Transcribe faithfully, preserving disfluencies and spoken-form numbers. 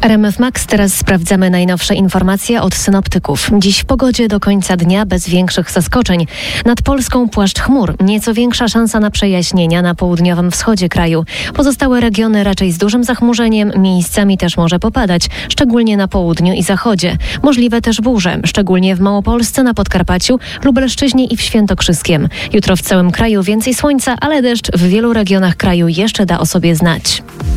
R M F Max, teraz sprawdzamy najnowsze informacje od synoptyków. Dziś w pogodzie do końca dnia bez większych zaskoczeń. Nad Polską płaszcz chmur, nieco większa szansa na przejaśnienia na południowym wschodzie kraju. Pozostałe regiony raczej z dużym zachmurzeniem, miejscami też może popadać, szczególnie na południu i zachodzie. Możliwe też burze, szczególnie w Małopolsce, na Podkarpaciu, Lubelszczyźnie i w Świętokrzyskiem. Jutro w całym kraju więcej słońca, ale deszcz w wielu regionach kraju jeszcze da o sobie znać.